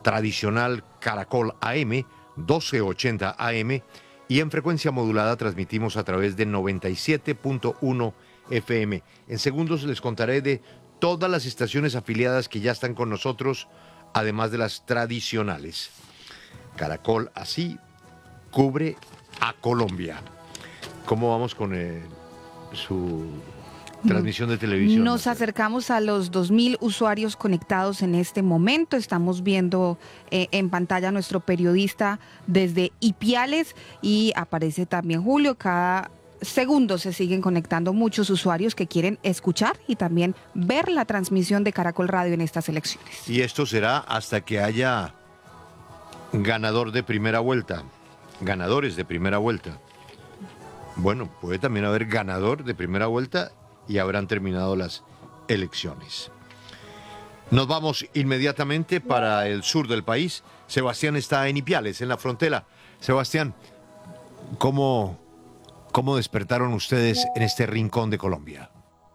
tradicional Caracol AM, 1280 AM, y en frecuencia modulada transmitimos a través de 97.1 FM. En segundos les contaré de todas las estaciones afiliadas que ya están con nosotros, además de las tradicionales. Caracol así cubre a Colombia. ¿Cómo vamos con su transmisión de televisión? Nos acercamos a los 2.000 usuarios conectados en este momento. Estamos viendo en pantalla a nuestro periodista desde Ipiales y aparece también Julio. Cada segundo se siguen conectando muchos usuarios que quieren escuchar y también ver la transmisión de Caracol Radio en estas elecciones. Y esto será hasta que haya ganador de primera vuelta, ganadores de primera vuelta. Bueno, puede también haber ganador de primera vuelta y habrán terminado las elecciones. Nos vamos inmediatamente para el sur del país. Sebastián está en Ipiales, en la frontera. Sebastián, ¿cómo despertaron ustedes en este rincón de Colombia?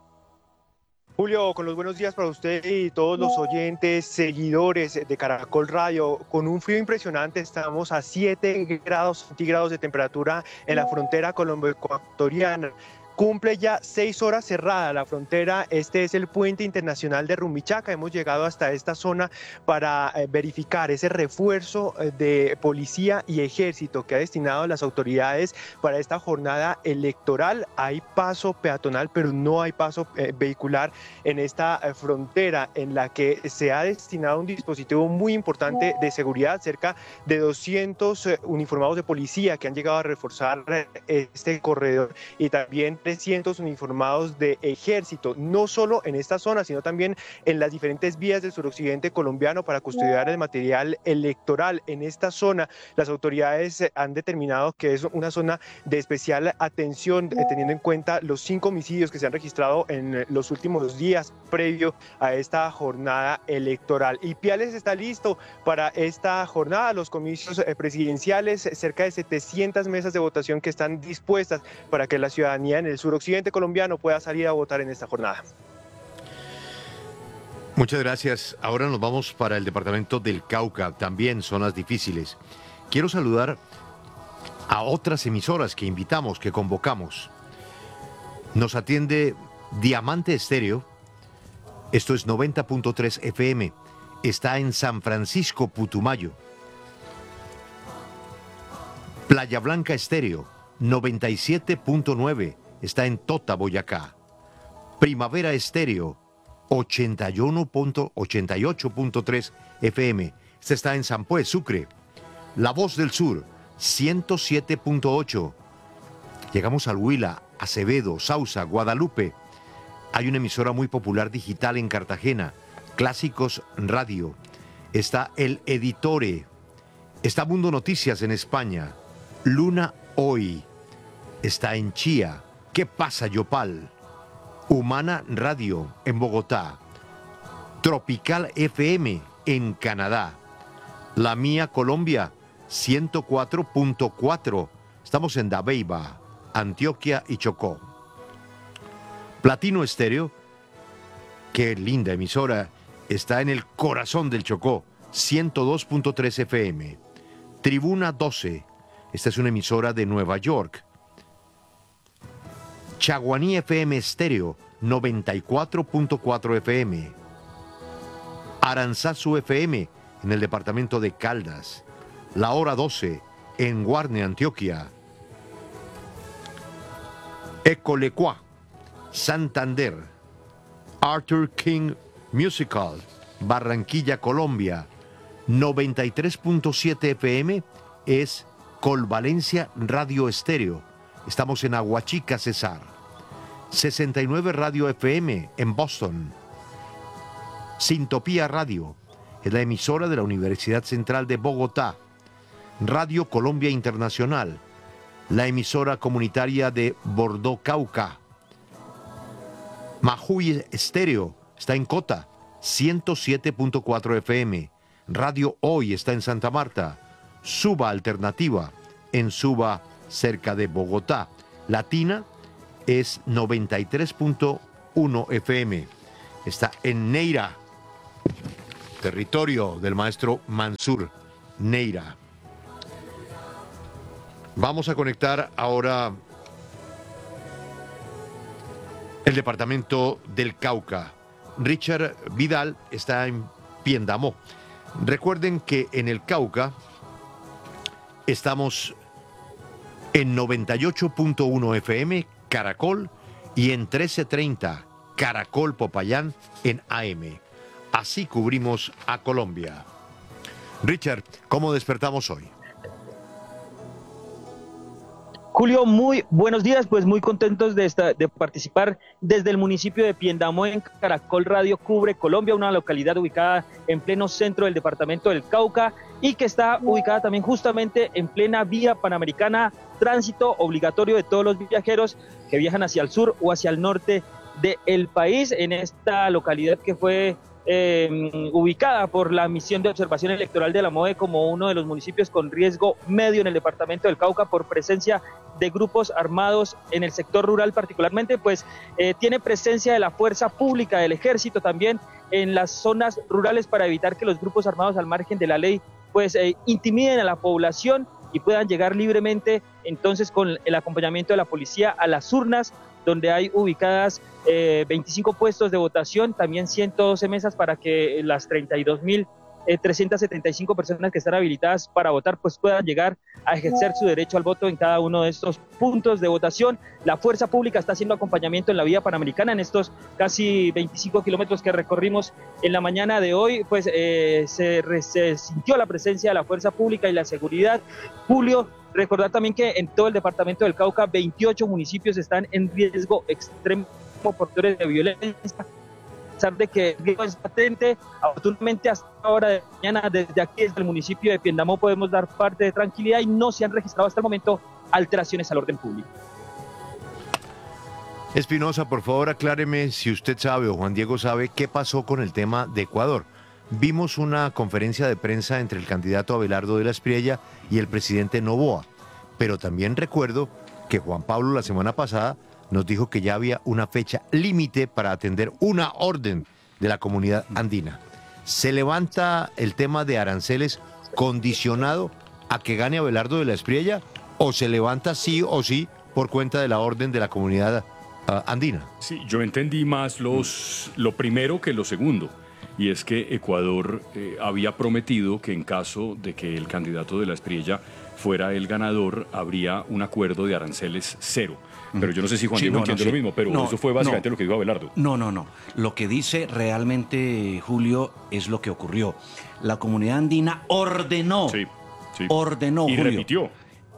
Julio, con los buenos días para usted y todos los oyentes, seguidores de Caracol Radio. Con un frío impresionante, estamos a 7 grados centígrados de temperatura en la frontera colombo-ecuatoriana. Cumple ya 6 horas cerrada la frontera. Este es el puente internacional de Rumichaca. Hemos llegado hasta esta zona para verificar ese refuerzo de policía y ejército que ha destinado las autoridades para esta jornada electoral. Hay paso peatonal, pero no hay paso vehicular en esta frontera, en la que se ha destinado un dispositivo muy importante de seguridad, cerca de 200 uniformados de policía que han llegado a reforzar este corredor, y también 300 uniformados de ejército, no solo en esta zona, sino también en las diferentes vías del suroccidente colombiano para custodiar el material electoral. En esta zona, las autoridades han determinado que es una zona de especial atención, teniendo en cuenta los 5 homicidios que se han registrado en los últimos días previo a esta jornada electoral. Ipiales está listo para esta jornada, los comicios presidenciales, cerca de 700 mesas de votación que están dispuestas para que la ciudadanía en el suroccidente colombiano pueda salir a votar en esta jornada. Muchas gracias. Ahora nos vamos para el departamento del Cauca, también zonas difíciles. Quiero saludar a otras emisoras que invitamos, que convocamos. Nos atiende Diamante Estéreo, esto es 90.3 FM, está en San Francisco, Putumayo. Playa Blanca Estéreo, 97.9, está en Tota, Boyacá. Primavera Estéreo, 88.3 FM, este está en Sampué, Sucre. La Voz del Sur, 107.8. Llegamos al Huila, Acevedo, Sausa, Guadalupe. Hay una emisora muy popular digital en Cartagena, Clásicos Radio. Está El Editore. Está Mundo Noticias en España. Luna Hoy. Está en Chía. ¿Qué pasa, Yopal? Humana Radio en Bogotá. Tropical FM en Canadá. La Mía Colombia, 104.4. Estamos en Dabeiba, Antioquia y Chocó. Platino Estéreo, qué linda emisora, está en el corazón del Chocó, 102.3 FM. Tribuna 12, esta es una emisora de Nueva York. Chaguaní FM Estéreo, 94.4 FM. Aranzazu FM, en el departamento de Caldas. La Hora 12, en Guarne, Antioquia. Ecolecuá, Santander. Arthur King Musical, Barranquilla, Colombia. 93.7 FM es Colvalencia Radio Estéreo. Estamos en Aguachica, Cesar. 69 Radio FM en Boston. Sintopía Radio es la emisora de la Universidad Central de Bogotá. Radio Colombia Internacional, la emisora comunitaria de Bordó, Cauca. Majuy Estéreo está en Cota, 107.4 FM. Radio Hoy está en Santa Marta. Suba Alternativa en Suba, cerca de Bogotá. Latina es 93.1 FM. Está en Neira. territorio del maestro Mansur Neira. Vamos a conectar ahora el departamento del Cauca. Richard Vidal está en Piendamó. Recuerden que en el Cauca estamos en 98.1 FM Caracol y en 1330 Caracol Popayán en AM. Así cubrimos a Colombia. Richard, ¿cómo despertamos hoy? Julio, muy buenos días, pues muy contentos de participar desde el municipio de Piendamó en Caracol Radio Cubre Colombia, una localidad ubicada en pleno centro del departamento del Cauca y que está ubicada también justamente en plena vía panamericana, tránsito obligatorio de todos los viajeros que viajan hacia el sur o hacia el norte del país, en esta localidad que fue ubicada por la misión de observación electoral de la MOE como uno de los municipios con riesgo medio en el departamento del Cauca por presencia de grupos armados en el sector rural particularmente, pues tiene presencia de la fuerza pública, del ejército también en las zonas rurales para evitar que los grupos armados al margen de la ley pues intimiden a la población y puedan llegar libremente entonces con el acompañamiento de la policía a las urnas, donde hay ubicadas 25 puestos de votación, también 112 mesas para que las 32.375 personas que están habilitadas para votar pues puedan llegar a ejercer su derecho al voto en cada uno de estos puntos de votación. La fuerza pública está haciendo acompañamiento en la vía panamericana en estos casi 25 kilómetros que recorrimos en la mañana de hoy, pues se sintió la presencia de la fuerza pública y la seguridad. Julio, recordar también que en todo el departamento del Cauca 28 municipios están en riesgo extremo por factores de violencia, a pesar de que el riesgo es patente. Afortunadamente hasta ahora de mañana desde aquí, desde el municipio de Piendamó, podemos dar parte de tranquilidad y no se han registrado hasta el momento alteraciones al orden público. Espinosa, por favor, acláreme si usted sabe o Juan Diego sabe qué pasó con el tema de Ecuador. Vimos una conferencia de prensa entre el candidato Abelardo de la Espriella y el presidente Noboa, pero también recuerdo que Juan Pablo la semana pasada nos dijo que ya había una fecha límite para atender una orden de la comunidad andina. ¿Se levanta el tema de aranceles condicionado a que gane Abelardo de la Espriella o se levanta sí o sí por cuenta de la orden de la comunidad andina? Sí, yo entendí más lo primero que lo segundo. Y es que Ecuador había prometido que en caso de que el candidato de la Espriella fuera el ganador, habría un acuerdo de aranceles cero. Pero yo no sé si Juan Diego entiende lo mismo, pero eso fue básicamente lo que dijo Abelardo. No. Lo que dice realmente, Julio, es lo que ocurrió. La comunidad andina ordenó, ordenó, y Julio, repitió.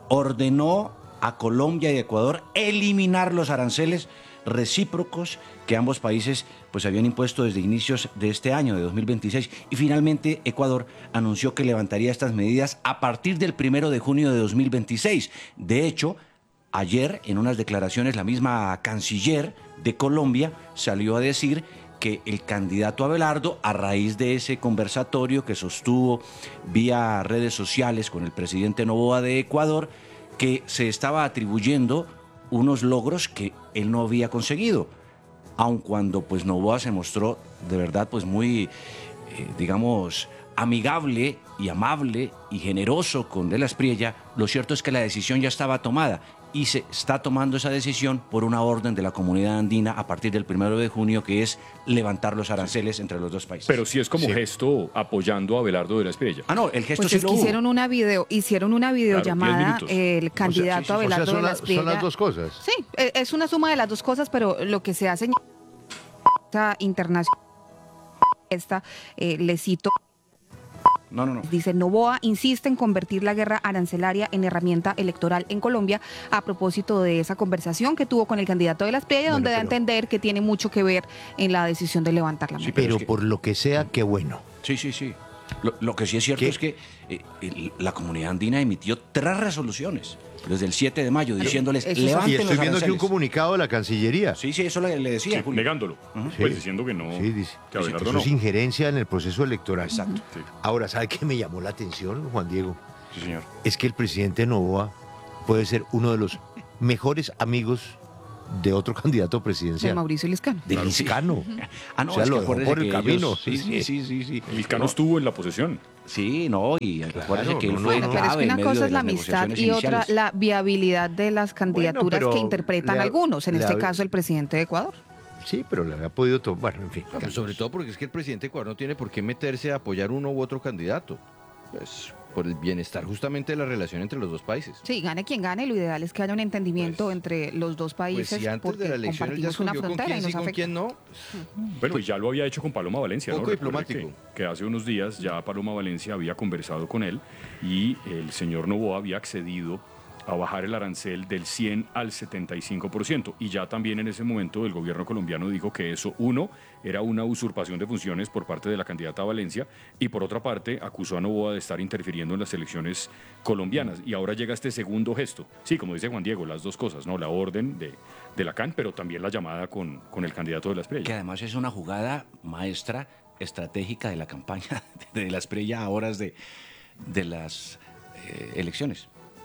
Ordenó a Colombia y Ecuador eliminar los aranceles recíprocos que ambos países pues habían impuesto desde inicios de este año, de 2026, y finalmente Ecuador anunció que levantaría estas medidas a partir del 1 de junio de 2026. De hecho, ayer en unas declaraciones la misma canciller de Colombia salió a decir que el candidato Abelardo, a raíz de ese conversatorio que sostuvo vía redes sociales con el presidente Noboa de Ecuador, que se estaba atribuyendo unos logros que él no había conseguido, aun cuando pues Noboa se mostró de verdad pues muy, digamos, amigable y amable y generoso con De la Espriella. Lo cierto es que la decisión ya estaba tomada y se está tomando esa decisión por una orden de la comunidad andina a partir del 1 de junio, que es levantar los aranceles entre los dos países. Pero sí es como gesto apoyando a Abelardo de la Espriella. Ah, no, el gesto pues sí es lo que hubo. hicieron una videollamada, claro, el candidato Abelardo de la Espriella. Son las dos cosas. Sí, es una suma de las dos cosas, pero lo que se hace internacional, le cito. No. Dice, Noboa insiste en convertir la guerra arancelaria en herramienta electoral en Colombia, a propósito de esa conversación que tuvo con el candidato de la Espriella, donde da a entender que tiene mucho que ver en la decisión de levantar la mano. Pero por lo que sea, qué bueno. Sí. Lo que sí es cierto es que la comunidad andina emitió 3 resoluciones desde el 7 de mayo diciéndoles eso sí. levanten Y los estoy viendo aquí un aranceles. comunicado de la Cancillería. Sí, eso le decía. Sí, Julio. negándolo. Ujú. Pues Sí. diciendo que no, Sí, dice. que Abelardo Eso no. es injerencia en el proceso electoral. Exacto. Sí. Ahora, ¿sabe qué me llamó la atención, Juan Diego? Sí, señor. Es que el presidente Noboa puede ser uno de los mejores amigos de otro candidato De presidencial. Mauricio Liscano. De Liscano. Ah, no, O sea, es lo que dejó acuérdese por el que camino. ellos- sí. Liscano No, estuvo en la posesión. Sí, no, y acuérdese que él no, fue Bueno, pero es que clave en una medio cosa de es la las amistad negociaciones y otra iniciales. la viabilidad de las candidaturas pero que interpretan le ha- algunos, en le este ha- caso el presidente de Ecuador. Sí, pero le había podido tomar. Bueno, en fin. No, pues sobre todo porque es que el presidente de Ecuador no tiene por qué meterse a apoyar uno u otro candidato. Pues por el bienestar justamente de la relación entre los dos países. Sí, gane quien gane, lo ideal es que haya un entendimiento Pues- entre los dos países Pues si antes porque de la elección él ya compartimos una escogió con frontera y quién nos sí, con afecta. quién no. Bueno, y ya lo había hecho con Paloma Valencia, ¿no? Poco Recuerde diplomático. que hace unos días ya Paloma Valencia había conversado con él y el señor Noboa había accedido a bajar el arancel del 100 al 75%. Y ya también en ese momento el gobierno colombiano dijo que eso, uno, era una usurpación de funciones por parte de la candidata Valencia y por otra parte acusó a Noboa de estar interfiriendo en las elecciones colombianas. Y ahora llega este segundo gesto. Sí, como dice Juan Diego, las dos cosas, ¿no? La orden de la CAN, pero también la llamada con el candidato de la Que Espriella. además es una jugada maestra, estratégica de la campaña de la Espriella a horas de las elecciones.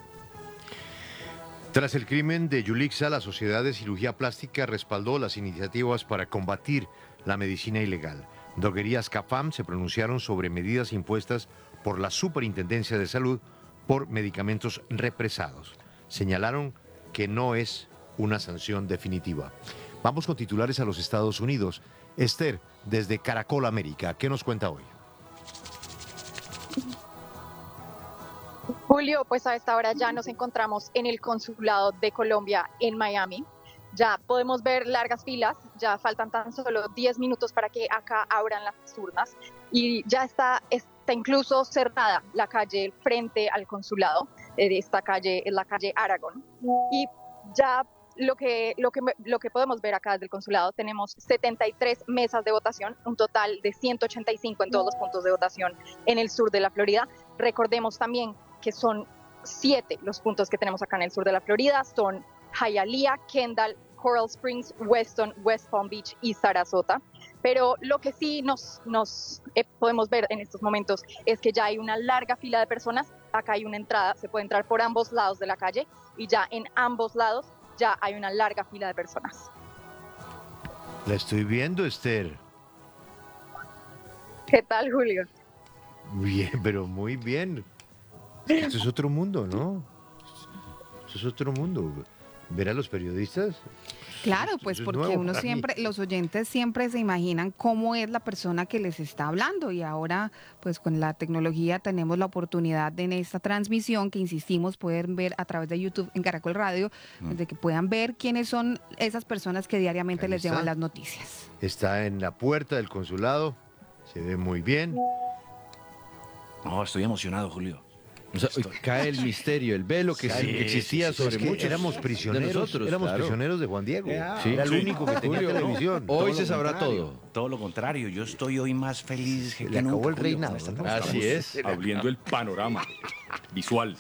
Tras el crimen de Yulixa, la Sociedad de Cirugía Plástica respaldó las iniciativas para combatir la medicina ilegal. Droguerías CAFAM se pronunciaron sobre medidas impuestas por la Superintendencia de Salud por medicamentos represados. Señalaron que no es una sanción definitiva. Vamos con titulares a los Estados Unidos. Esther, desde Caracol América, ¿qué nos cuenta hoy? Julio, pues a esta hora ya nos encontramos en el consulado de Colombia en Miami. Ya podemos ver largas filas, ya faltan tan solo 10 minutos para que acá abran las urnas y ya está incluso cerrada la calle frente al consulado. Esta calle es la calle Aragón y ya lo que podemos ver acá desde el consulado, tenemos 73 mesas de votación, un total de 185 en todos los puntos de votación en el sur de la Florida. Recordemos también que son 7 los puntos que tenemos acá en el sur de la Florida, son Hialeah, Kendall, Coral Springs, Weston, West Palm Beach y Sarasota. Pero lo que sí nos podemos ver en estos momentos es que ya hay una larga fila de personas. Acá hay una entrada, se puede entrar por ambos lados de la calle y ya en ambos lados ya hay una larga fila de personas. La estoy viendo, Esther. ¿Qué tal, Julio? Bien, pero muy bien. Esto es otro mundo, ¿no? Esto es otro mundo. Ver a los periodistas. Claro, Esto pues es porque nuevo uno para mí. siempre, los oyentes siempre se imaginan cómo es la persona que les está hablando y ahora pues con la tecnología tenemos la oportunidad de en esta transmisión que insistimos pueden ver a través de YouTube en Caracol Radio, de que puedan ver quiénes son esas personas que diariamente Ahí les está. llevan las noticias. Está en la puerta del consulado. Se ve muy bien. No, estoy emocionado, Julio. O sea, cae el misterio, el velo que sí, existía Es sobre que muchos éramos de prisioneros. nosotros. Éramos claro. prisioneros de Juan Diego. Sí, Era el sí. único que tenía Julio, no. televisión. Hoy Todo se lo sabrá contrario, todo. Todo lo contrario, yo estoy hoy más feliz que Le acabó nunca, el Julio, reinado, con esta ¿no? transmisión. Así es. Abriendo el panorama visual.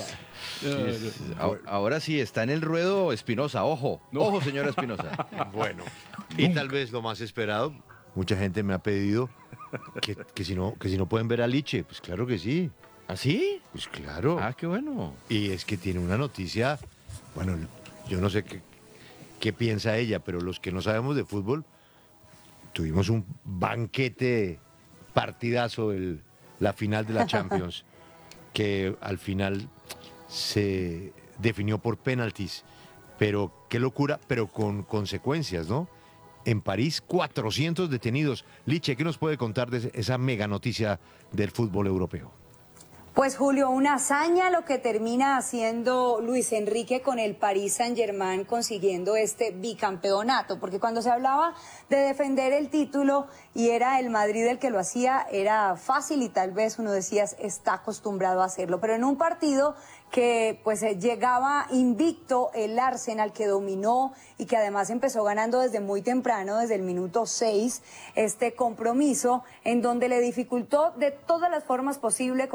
Ahora sí, está en el ruedo Espinosa, ojo. Ojo, señora Espinosa. Bueno, y tal vez lo más esperado, mucha gente me ha pedido que si no pueden ver a Liche, pues claro que sí, ¿Así? pues claro. Ah, qué bueno. Y es que tiene una noticia, bueno, yo no sé qué piensa ella, pero los que no sabemos de fútbol, tuvimos un banquete partidazo, la final de la Champions, que al final se definió por penaltis. Pero qué locura, pero con consecuencias, ¿no? En París, 400 detenidos. Liche, ¿qué nos puede contar de esa mega noticia del fútbol europeo? Pues Julio, una hazaña lo que termina haciendo Luis Enrique con el Paris Saint-Germain consiguiendo este bicampeonato, porque cuando se hablaba de defender el título y era el Madrid el que lo hacía, era fácil y tal vez uno decía está acostumbrado a hacerlo, pero en un partido que pues llegaba invicto el Arsenal, que dominó y que además empezó ganando desde muy temprano, desde el minuto 6, este compromiso en donde le dificultó de todas las formas posibles con un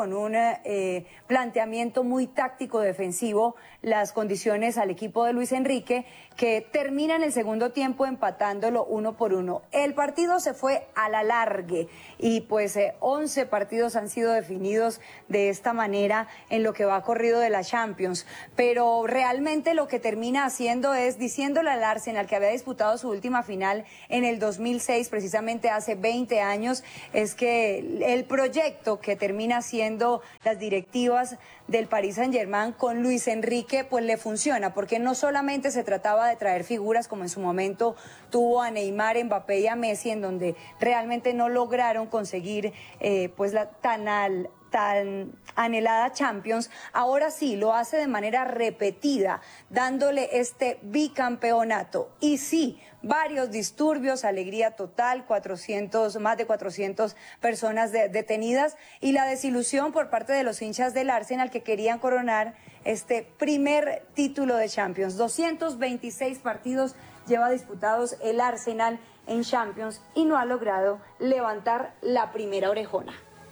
planteamiento muy táctico defensivo las condiciones al equipo de Luis Enrique, que termina en el segundo tiempo empatándolo 1-1. El partido se fue a la largue y pues 11 partidos han sido definidos de esta manera en lo que va corrido de la Champions, pero realmente lo que termina haciendo es diciéndole al Arsenal, que había disputado su última final en el 2006, precisamente hace 20 años, es que el proyecto que termina siendo las directivas del Paris Saint-Germain con Luis Enrique pues le funciona, porque no solamente se trataba de traer figuras como en su momento tuvo a Neymar, Mbappé y a Messi, en donde realmente no lograron conseguir pues la tan anhelada Champions. Ahora sí, lo hace de manera repetida, dándole este bicampeonato. Y sí, varios disturbios, alegría total, más de 400 personas detenidas y la desilusión por parte de los hinchas del Arsenal, que querían coronar este primer título de Champions. 226 partidos lleva disputados el Arsenal en Champions y no ha logrado levantar la primera orejona.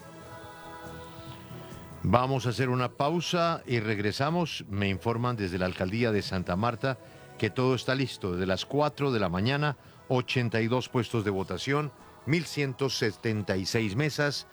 Vamos a hacer una pausa y regresamos. Me informan desde la alcaldía de Santa Marta que todo está listo. Desde las 4 de la mañana, 82 puestos de votación, 1.176 mesas,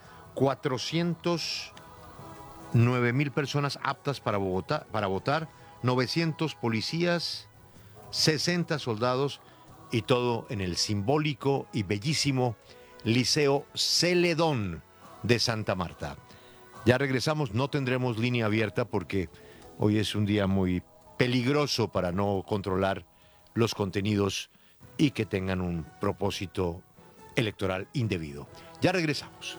409.000 personas aptas para votar, 900 policías, 60 soldados y todo en el simbólico y bellísimo Liceo Celedón de Santa Marta. Ya regresamos, no tendremos línea abierta porque hoy es un día muy peligroso para no controlar los contenidos y que tengan un propósito electoral indebido. Ya regresamos.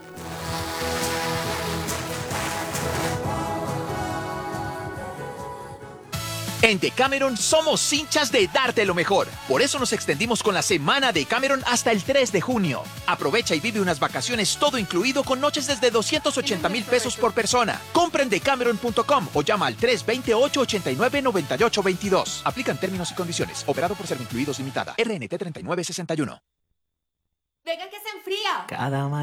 En Decameron somos hinchas de darte lo mejor. Por eso nos extendimos con la semana de Decameron hasta el 3 de junio. Aprovecha y vive unas vacaciones todo incluido con noches desde 280,000 pesos por persona. Compra en decameron.com o llama al 328-89-9822. Aplican términos y condiciones. Operado por Servincluidos Limitada. RNT 3961. Venga que se enfría. Cada